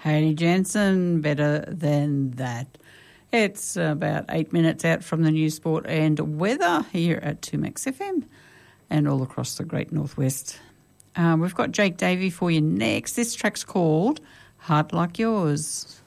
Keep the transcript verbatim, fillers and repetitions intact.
Hayley Jensen, better than that. It's about eight minutes out from the news, sport and weather here at two Max F M and all across the Great Northwest. Um, we've got Jake Davey for you next. This track's called Heart Like Yours.